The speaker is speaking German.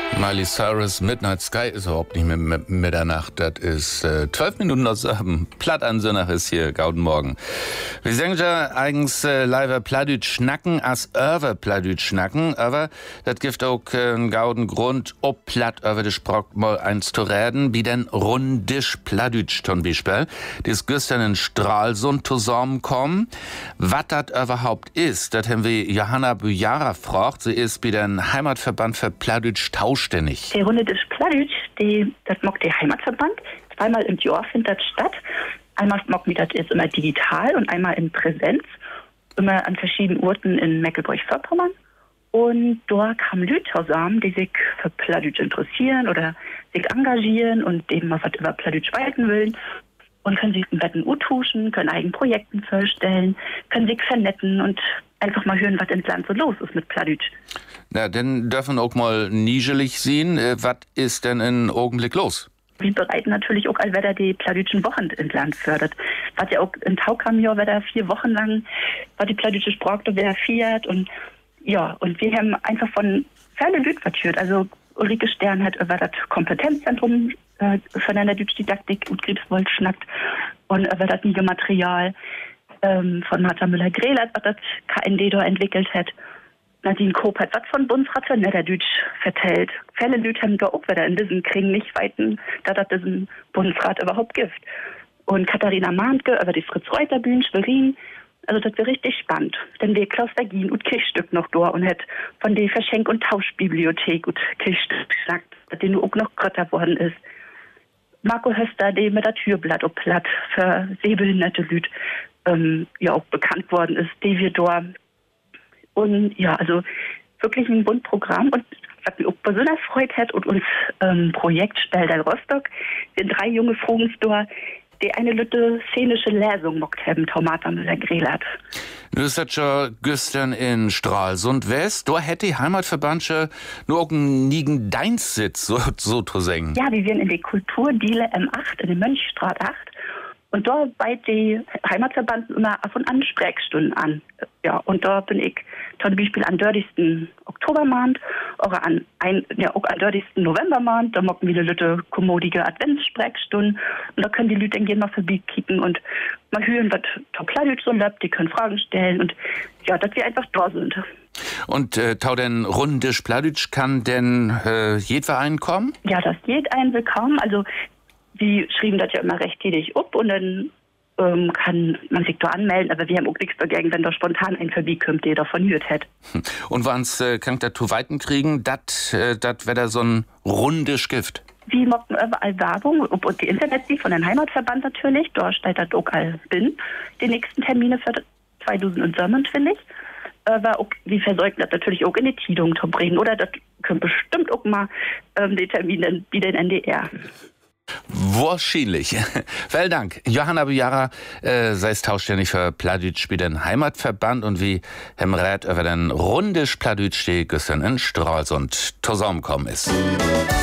Miley Cyrus, Midnight Sky ist überhaupt nicht mehr Mitternacht. Das ist 12 Minuten aus Platt an Sonnach ist hier, gauden Morgen. Wir sagen ja eigens live Plattdeutsch schnacken, as över Plattdeutsch schnacken, aber das gibt auch einen gauden Grund, ob Platt över de Sprach mal eins zu reden, wie denn rundisch Plattdeutsch zum Beispiel. Das gestern in Stralsund zusammenkommen. Was das überhaupt ist, das haben wir Johanna Bujara gefragt. Sie ist bei den Heimatverband für Plattdeutsch zuständig. Die Runde des Plattdeutsch, das macht der Heimatverband. Zweimal im Jahr findet das statt. Einmal macht das jetzt immer digital und einmal in Präsenz. Immer an verschiedenen Orten in Mecklenburg-Vorpommern. Und dort kamen Leute zusammen, die sich für Plattdeutsch interessieren oder sich engagieren und eben mal was über Plattdeutsch weiten wollen. Und können sich im Wetten tauschen, können eigene Projekte vorstellen, können sich vernetzen und einfach mal hören, was ins Land so los ist mit Plattdeutsch. Na, dann dürfen wir auch mal nischelig sehen. Was ist denn im Augenblick los? Wir bereiten natürlich auch, als wer die Plattdeutschen Wochen ins Land fördert. Was ja auch in Taukam-Jahr, wer da 4 Wochen lang, war die Plattdeutsche Sprache, wer feiert und ja, und wir haben einfach von ferne Leute vertürt. Also Ulrike Stern hat über das Kompetenzzentrum von der Deutschdidaktik und Krebswold schnackt und über das Material von Martha Müller-Grehlert, was das KND da entwickelt hat. Nadine Koop hat was von Bundesrat für Niederdeutsch vertellt. Viele Leute haben da auch wieder in diesem Krieg nicht weiten, da das diesen Bundesrat überhaupt gibt. Und Katharina Mahntke über die Fritz-Reuter-Bühne, Schwerin. Also das wird richtig spannend. Denn wir Klaus Vergien und Kirchstück noch da und hat von der Verschenk- und Tauschbibliothek und Kirchstück gesagt, dass die nur auch noch grötter worden ist. Marco Höster, der mit der Türblatt und Platt für sehbehinderte Leute ja auch bekannt worden ist, die wir da. Und ja, also wirklich ein buntes Programm. Und was mich auch besonders freut hat und uns Projekt Stelder Rostock sind 3 junge Frauen da, die eine lütte szenische Lesung gemacht haben, Martha Müller-Grehlert. Du hast schon gestern in Stralsund West, da hätte die Heimatverband nur auch einen nigen Deinssitz, so zu sagen. Ja, wir werden in die Kulturdiele M8, in der Mönchstraat 8. Und da beitet die Heimatverband immer ab und an Sprechstunden an. Ja, und da bin ich zum Beispiel am 30. Oktobermond, auch am 30. Novembermond, da machen wir eine Lütte kommodige Adventssprechstunden. Und da können die Leute dann gerne mal vorbeikicken und mal hören, was der Plattdeutsch so lebt, die können Fragen stellen und ja, dass wir einfach da sind. Und tau denn rundisch Plattdeutsch kann denn jeder einkommen? Ja, das jeder einen willkommen. Also die schrieben das ja immer rechtzeitig ab und dann kann man sich da anmelden, aber wir haben auch nichts dagegen, wenn da spontan ein vorbeikommt, der davon gehört hat. Und wann's kann das zu Weiten kriegen, das wäre da so ein rundisch Gift? Wir machen überall Werbung, und die Internetseite von dem Heimatverband natürlich, da steht das auch all bin. Die nächsten Termine für 2007, finde ich. Aber auch, wir versorgen das natürlich auch in die Tidung zu bringen, oder das können bestimmt auch mal die Termine wie den NDR. Wahrscheinlich. Vielen Dank. Johanna Bujara, sei es zuständig für Plattdeutsch bei den Heimatverband und wie Herr Rat über den rundisch Plattdeutsch, die gestern in Stralsund zusammengekommen ist.